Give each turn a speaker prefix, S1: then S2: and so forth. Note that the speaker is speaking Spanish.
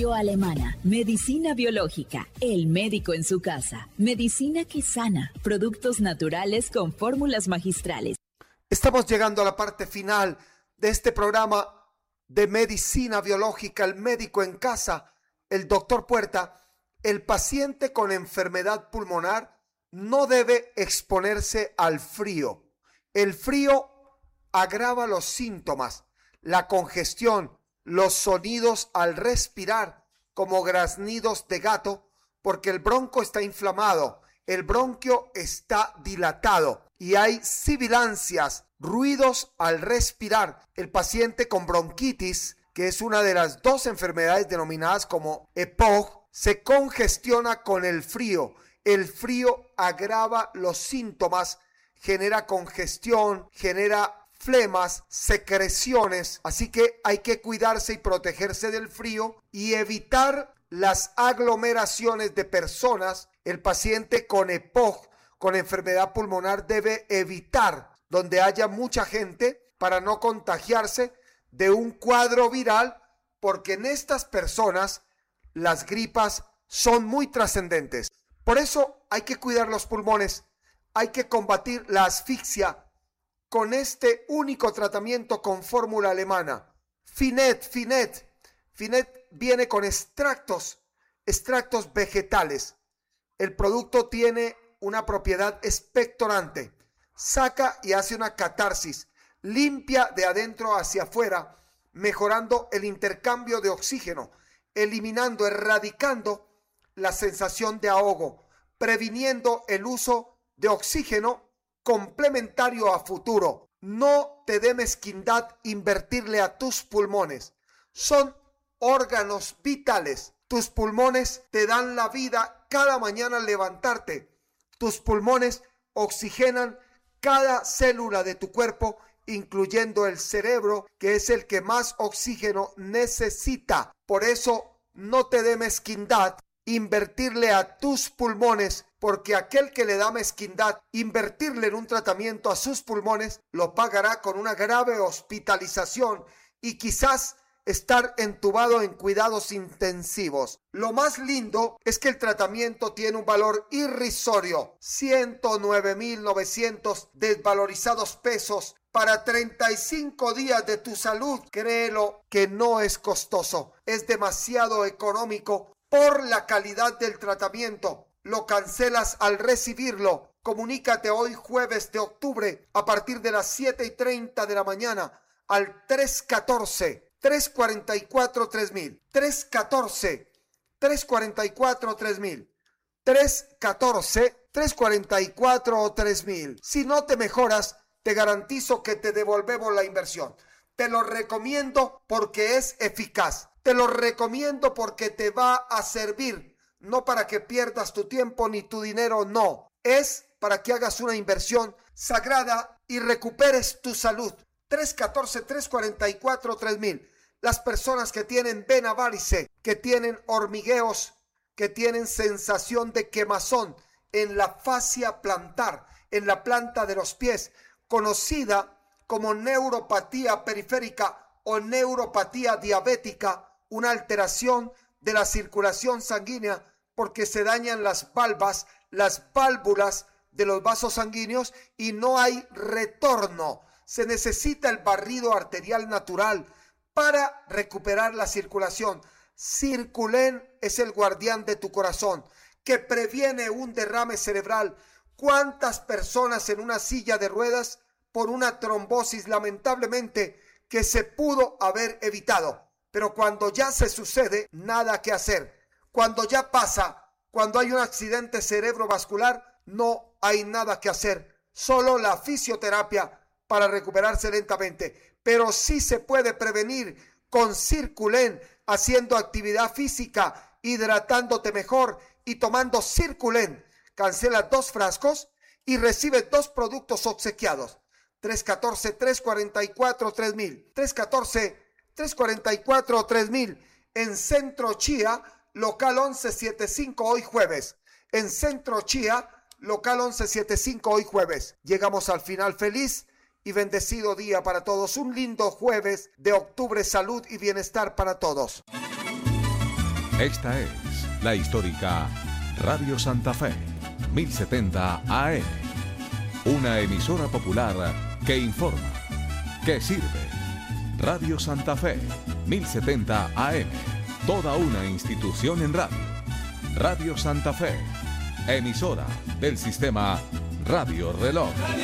S1: Laboratorio Alemana. Medicina biológica. El médico en su casa. Medicina que sana. Productos naturales con fórmulas magistrales.
S2: Estamos llegando a la parte final de este programa de medicina biológica. El médico en casa, el doctor Puerta. El paciente con enfermedad pulmonar no debe exponerse al frío. El frío agrava los síntomas, la congestión, los sonidos al respirar como graznidos de gato, porque el bronco está inflamado, el bronquio está dilatado y hay sibilancias, ruidos al respirar. El paciente con bronquitis, que es una de las dos enfermedades denominadas como EPOC, se congestiona con el frío. El frío agrava los síntomas, genera congestión, genera flemas, secreciones, así que hay que cuidarse y protegerse del frío y evitar las aglomeraciones de personas. El paciente con EPOC, con enfermedad pulmonar, debe evitar donde haya mucha gente para no contagiarse de un cuadro viral, porque en estas personas las gripas son muy trascendentes. Por eso hay que cuidar los pulmones, hay que combatir la asfixia con este único tratamiento con fórmula alemana. Finet viene con extractos vegetales. El producto tiene una propiedad expectorante, saca y hace una catarsis, limpia de adentro hacia afuera, mejorando el intercambio de oxígeno, eliminando, erradicando la sensación de ahogo, previniendo el uso de oxígeno complementario a futuro. No te dé mezquindad invertirle a tus pulmones. Son órganos vitales. Tus pulmones te dan la vida cada mañana al levantarte. Tus pulmones oxigenan cada célula de tu cuerpo, incluyendo el cerebro, que es el que más oxígeno necesita. Por eso no te dé mezquindad invertirle a tus pulmones, porque aquel que le da mezquindad invertirle en un tratamiento a sus pulmones lo pagará con una grave hospitalización y quizás estar entubado en cuidados intensivos. Lo más lindo es que el tratamiento tiene un valor irrisorio, 109.900 desvalorizados pesos para 35 días de tu salud. Créelo que no es costoso, es demasiado económico por la calidad del tratamiento. Lo cancelas al recibirlo. Comunícate hoy jueves de octubre a partir de las 7:30 de la mañana al 314-344-3000. 314-344-3000. 314-344-3000. Si no te mejoras, te garantizo que te devolvemos la inversión. Te lo recomiendo porque es eficaz. Te lo recomiendo porque te va a servir. No para que pierdas tu tiempo ni tu dinero, no. Es para que hagas una inversión sagrada y recuperes tu salud. 314-344-3000. Las personas que tienen vena varice, que tienen hormigueos, que tienen sensación de quemazón en la fascia plantar, en la planta de los pies, conocida como neuropatía periférica o neuropatía diabética, una alteración de la circulación sanguínea porque se dañan las valvas, las válvulas de los vasos sanguíneos y no hay retorno. Se necesita el barrido arterial natural para recuperar la circulación. Circulen es el guardián de tu corazón, que previene un derrame cerebral. ¿Cuántas personas en una silla de ruedas por una trombosis, lamentablemente, que se pudo haber evitado? Pero cuando ya se sucede, nada que hacer. Cuando ya pasa, cuando hay un accidente cerebrovascular, no hay nada que hacer. Solo la fisioterapia para recuperarse lentamente. Pero sí se puede prevenir con Circulen, haciendo actividad física, hidratándote mejor y tomando Circulen. Cancela 2 frascos y recibe 2 productos obsequiados. 314-344-3000. 314-344-3000. En Centro Chía, local 1175, hoy jueves. En Centro Chía, local 1175, hoy jueves. Llegamos al final. Feliz y bendecido día para todos. Un lindo jueves de octubre. Salud y bienestar para todos.
S3: Esta es la histórica Radio Santa Fe, 1070 AM. Una emisora popular que informa, que sirve. Radio Santa Fe, 1070 AM. Toda una institución en radio. Radio Santa Fe, emisora del sistema Radio Reloj.